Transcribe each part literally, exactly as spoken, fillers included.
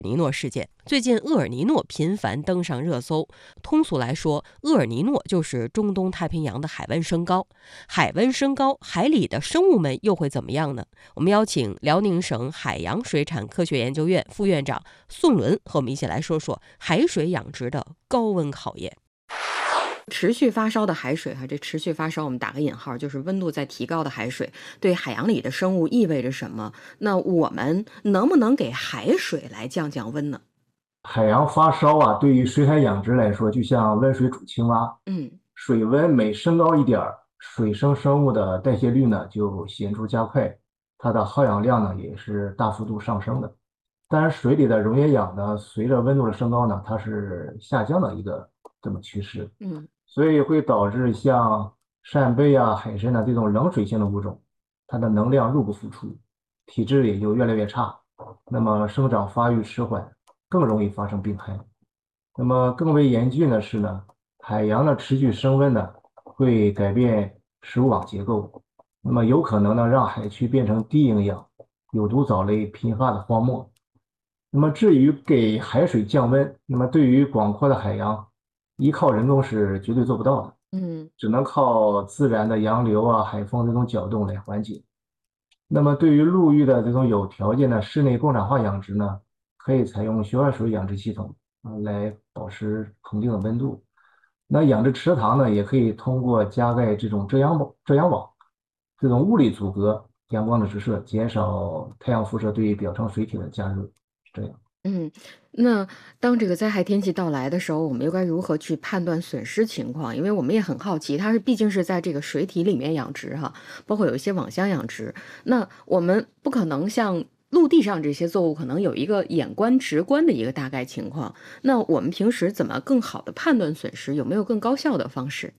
尼诺事件。最近厄尔尼诺频繁登上热搜。通俗来说，厄尔尼诺就是中东太平洋的海温升高。海温升高，海里的生物们又会怎么样呢？我们邀请辽宁省海洋水产科学研究院副院长宋伦和我们一起来说说海水养殖的高温考验。持续发烧的海水哈，这持续发烧我们打个引号，就是温度在提高的海水对海洋里的生物意味着什么？那我们能不能给海水来降降温呢？ 海洋发烧啊，对于水产养殖来说，就像温水煮青蛙， 嗯， 水温每升高一点儿，水生生物的代谢率呢就显著加快，它的耗氧量呢也是大幅度上升的。当然，水里的溶液氧呢，随着温度的升高呢，它是下降的一个这么趋势。 嗯， 所以会导致像扇贝啊、海参呢这种冷水性的物种，它的能量入不敷出，体质也就越来越差，那么生长发育迟缓，更容易发生病害。那么更为严峻的是呢，海洋的持续升温呢，会改变食物网结构，那么有可能呢让海区变成低营养、有毒藻类频发的荒漠。那么至于给海水降温，那么对于广阔的海洋，依靠人工是绝对做不到的， 嗯， 只能靠自然的洋流啊、海风这种搅动来缓解。那么对于陆域的这种有条件的室内共产化养殖呢，可以采用循环水养殖系统啊来保持恒定的温度。那养殖池塘呢，也可以通过加盖这种遮阳网、遮阳网，这种物理阻隔阳光的直射，减少太阳辐射对表层水体的加热。是这样。 嗯，那当这个灾害天气到来的时候，我们又该如何去判断损失情况？因为我们也很好奇，它是毕竟是在这个水体里面养殖哈，包括有一些网箱养殖，那我们不可能像陆地上这些作物可能有一个眼观直观的一个大概情况。那我们平时怎么更好的判断损失？有没有更高效的方式？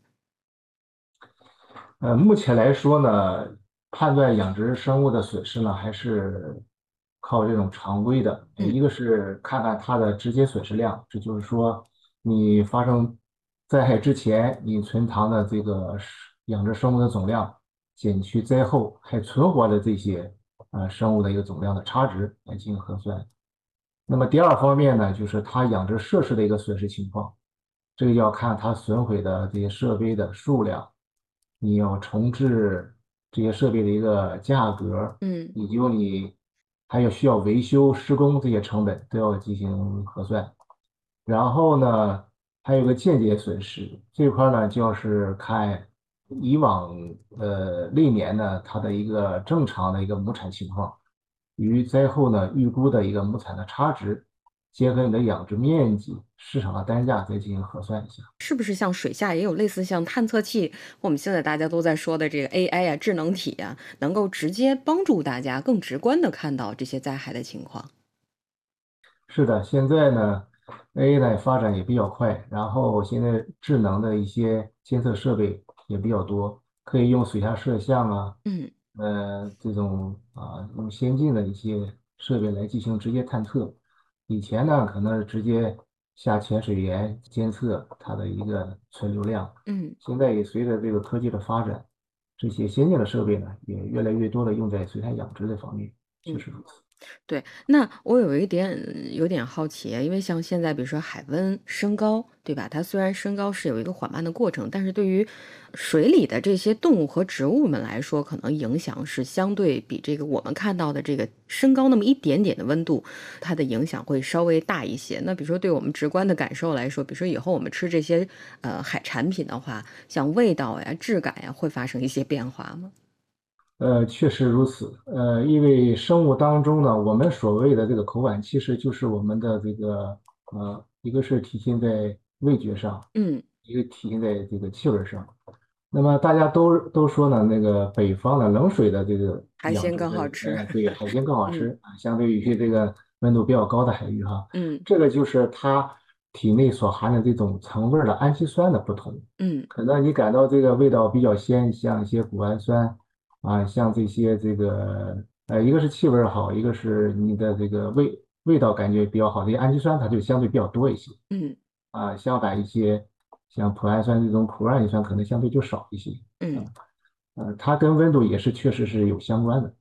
呃，目前来说呢，判断养殖生物的损失呢，还是靠这种常规的。呃嗯， 一个是看看它的直接损失量，这就是说，你发生灾害之前，你存塘的这个是养殖生物的总量，减去灾后还存活的这些呃生物的一个总量的差值来进行核算。那么第二方面呢，就是它养殖设施的一个损失情况，这个要看它损毁的这些设备的数量，你要重置这些设备的一个价格， 嗯， 以及你还有需要维修施工这些成本都要进行核算。然后呢，还有个间接损失这块呢，就是看以往呃历年呢它的一个正常的一个亩产情况。与灾后呢预估的一个亩产的差值，结合你的养殖面积、市场的单价再进行核算一下。 是不是像水下也有类似像探测器，我们现在大家都在说的这个 A I 啊、智能体啊，能够直接帮助大家更直观的看到这些灾害的情况？ 是的，现在呢，A I 呢发展也比较快，然后现在智能的一些监测设备也比较多，可以用水下摄像啊， 嗯。 呃，这种啊，用先进的一些设备来进行直接探测。以前呢，可能是直接下潜水员监测它的一个存留量， 嗯， 现在也随着这个科技的发展，这些先进的设备呢，也越来越多的用在水产养殖这方面，确嗯。 实如此。 对，那我有一点有点好奇，因为像现在比如说海温升高，对吧？它虽然升高是有一个缓慢的过程，但是对于水里的这些动物和植物们来说，可能影响是相对比这个我们看到的这个升高那么一点点的温度，它的影响会稍微大一些。那比如说对我们直观的感受来说，比如说以后我们吃这些呃海产品的话，像味道呀、质感呀，会发生一些变化吗？ 呃，确实如此。呃，因为生物当中呢，我们所谓的这个口感，其实就是我们的这个呃，一个是体现在味觉上， 嗯， 一个体现在这个气味上。那么大家都都说呢，那个北方的冷水的这个海鲜养殖的， 更好吃。 呃，对，海鲜更好嗯吃啊，相对于这个温度比较高的海域哈， 嗯这个就是它体内所含的这种层味儿的氨基酸的不同。 嗯。 可能你感到这个味道比较鲜，像一些谷氨酸啊，像这些这个呃，一个是气味儿好，一个是你的这个味味道感觉比较好，这些氨基酸它就相对比较多一些嗯啊，相反一些像脯氨酸这种苦味氨基酸可能相对就少一些。 嗯啊，呃，它跟温度也是确实是有相关的。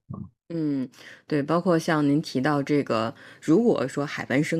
嗯，对，包括像您提到这个，如果说海湾升